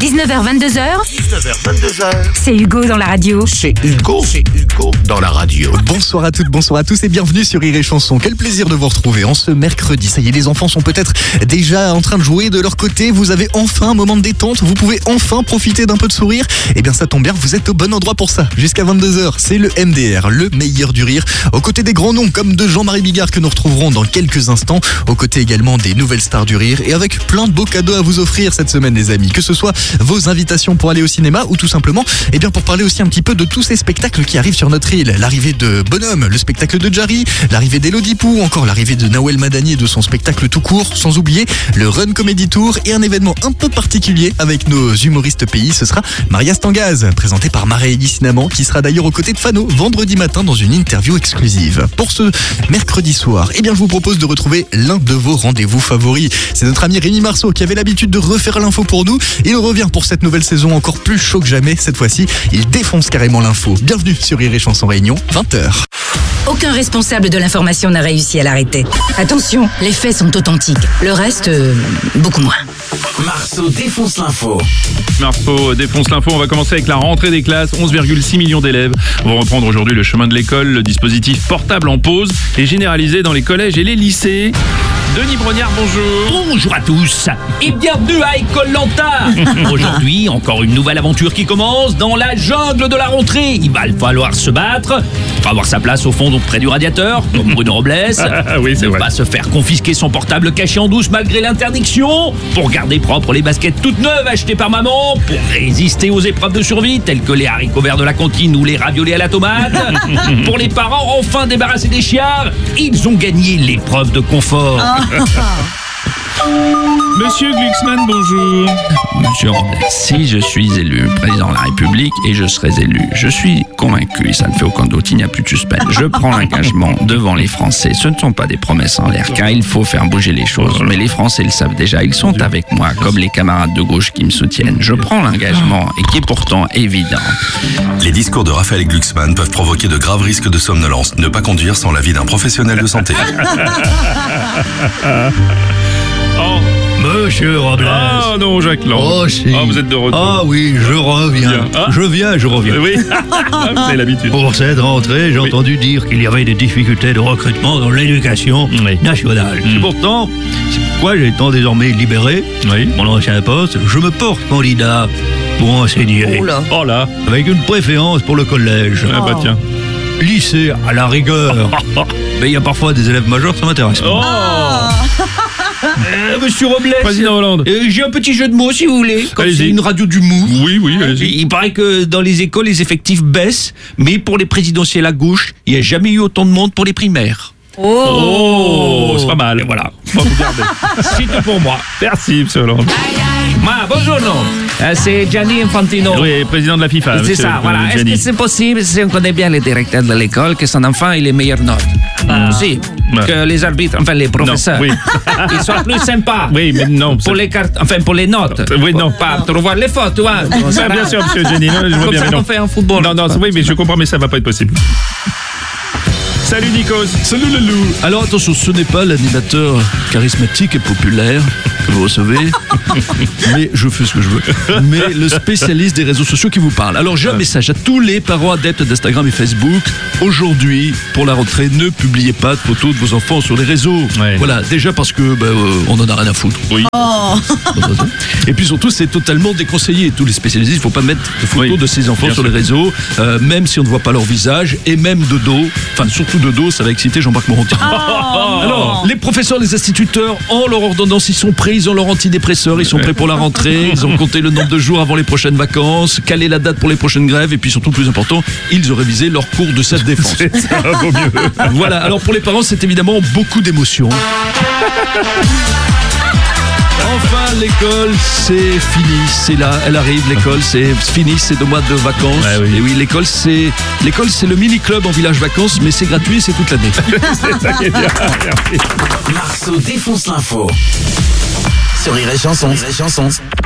19h22h. 19h22h. C'est Hugo dans la radio. C'est Hugo dans la radio. Bonsoir à toutes, bonsoir à tous et bienvenue sur Rire et Chanson. Quel plaisir de vous retrouver en ce mercredi. Ça y est, les enfants sont peut-être déjà en train de jouer de leur côté. Vous avez enfin un moment de détente. Vous pouvez enfin profiter d'un peu de sourire. Eh bien, ça tombe bien, vous êtes au bon endroit pour ça. Jusqu'à 22h, c'est le MDR, le meilleur du rire. Aux côtés des grands noms comme de Jean-Marie Bigard que nous retrouverons dans quelques instants. Aux côtés également des nouvelles stars du rire. Et avec plein de beaux cadeaux à vous offrir cette semaine, les amis. Que ce soit vos invitations pour aller au cinéma ou tout simplement, eh bien, pour parler aussi un petit peu de tous ces spectacles qui arrivent sur notre île. L'arrivée de Bonhomme, le spectacle de Jarry, l'arrivée d'Elodie Pou, encore l'arrivée de Nawel Madani et de son spectacle tout court, sans oublier le Run Comedy Tour et un événement un peu particulier avec nos humoristes pays. Ce sera Maria Stangaz, présentée par Marie-Élie Cinnamon, qui sera d'ailleurs aux côtés de Fano vendredi matin dans une interview exclusive. Pour ce mercredi soir, eh bien, je vous propose de retrouver l'un de vos rendez-vous favoris. C'est notre ami Rémi Marceau qui avait l'habitude de refaire l'info pour nous. Il revient pour cette nouvelle saison encore plus chaud que jamais. Cette fois-ci, il défonce carrément l'info. Bienvenue sur Rire et Chanson Réunion, 20h. Aucun responsable de l'information n'a réussi à l'arrêter. Attention, les faits sont authentiques. Le reste, beaucoup moins. Marceau défonce l'info. Marceau défonce l'info. On va commencer avec la rentrée des classes. 11,6 millions d'élèves vont reprendre aujourd'hui le chemin de l'école. Le dispositif portable en pause est généralisé dans les collèges et les lycées. Denis Brognard, bonjour. Bonjour à tous et bienvenue à École-Lanta. Aujourd'hui, encore une nouvelle aventure qui commence dans la jungle de la rentrée. Il va falloir se battre pour avoir sa place au fond, donc près du radiateur, comme Bruno Robles. Oui, c'est ne vrai. pas se faire confisquer son portable caché en douce malgré l'interdiction. Pour garder propres les baskets toutes neuves achetées par maman. Pour résister aux épreuves de survie telles que les haricots verts de la cantine ou les raviolis à la tomate. Pour les parents enfin débarrassés des chiards, ils ont gagné l'épreuve de confort. Monsieur Glucksmann, bonjour. Monsieur Robles, si je suis élu président de la République et je serai élu, je suis convaincu, et ça ne fait aucun doute, il n'y a plus de suspense. Je prends l'engagement devant les Français. Ce ne sont pas des promesses en l'air, car il faut faire bouger les choses. Mais les Français le savent déjà, ils sont avec moi, comme les camarades de gauche qui me soutiennent. Je prends l'engagement, et qui est pourtant évident. Les discours de Raphaël Glucksmann peuvent provoquer de graves risques de somnolence. Ne pas conduire sans l'avis d'un professionnel de santé. Oh, Monsieur Robles. ah non, Jacques Lang. Oh, si. Ah, vous êtes de retour. Ah oui, je reviens. Bien. Ah. Je reviens. Oui, vous avez l'habitude. Pour cette rentrée, j'ai Oui. entendu dire qu'il y avait des difficultés de recrutement dans l'éducation nationale. Et pourtant, c'est pourquoi, étant désormais libéré, Oui. mon ancien poste, je me porte candidat pour enseigner. Oh là. Avec une préférence pour le collège. Ah bah tiens. Lycée, à la rigueur. Mais il y a parfois des élèves majeurs, ça m'intéresse. Oh, Monsieur Robles, Président Hollande. j'ai un petit jeu de mots si vous voulez. Comme Allez-y. c'est une radio du mou. Oui, allez-y. Il paraît que dans les écoles, les effectifs baissent, mais pour les présidentielles à gauche, il n'y a jamais eu autant de monde pour les primaires. Oh, c'est pas mal. Et voilà. On va vous garder. C'est tout pour moi. Merci, monsieur Hollande. Bonjour, c'est Gianni Infantino. Oui, président de la FIFA. C'est monsieur ça, voilà. Est-ce Gianni. que c'est possible, si on connaît bien les directeurs de l'école, que son enfant ait les meilleures notes? Si, Ouais. que les arbitres, enfin les professeurs, oui. ils soient plus sympas. Oui, mais non. Pour les cartes, enfin pour les notes. Oui, non. Pas pour voir les fautes, tu vois. Ça, bien sûr, monsieur Gianni. Non, je vois Comme bien, ça mais qu'on non. fait en football. Non, oui, mais je comprends, mais ça va pas être possible. Salut Nikos. Salut le loup. Alors attention, ce n'est pas l'animateur charismatique et populaire que vous recevez, mais je fais ce que je veux. Mais le spécialiste des réseaux sociaux qui vous parle. Alors j'ai un message à tous les parents adeptes d'Instagram et Facebook. Aujourd'hui, pour la rentrée, ne publiez pas de photos de vos enfants sur les réseaux. Ouais. Voilà, déjà parce que on en a rien à foutre. Oui. Et puis surtout, c'est totalement déconseillé. Tous les spécialistes, il ne faut pas mettre de photos Oui, de ses enfants bien sur sûr. les réseaux, même si on ne voit pas leur visage, et même de dos. Enfin, surtout de dos, ça va exciter Jean-Marc Moranti. Alors, les professeurs, les instituteurs, ont leur ordonnance, ils sont prêts, ils ont leur antidépresseur, ils sont prêts pour la rentrée, ils ont compté le nombre de jours avant les prochaines vacances, calé la date pour les prochaines grèves, et puis surtout, plus important, ils ont révisé leur cours de self-défense. Ça vaut mieux. Voilà, alors pour les parents, c'est évidemment beaucoup d'émotions. Enfin, l'école, c'est fini, c'est là, elle arrive, l'école, c'est fini, c'est 2 mois de vacances. Ouais, oui. Et oui, l'école, c'est le mini-club en village vacances, mais c'est gratuit, c'est toute l'année. C'est ça qui est bien. Merci. Marceau défonce l'info. Sur Rire et Chanson.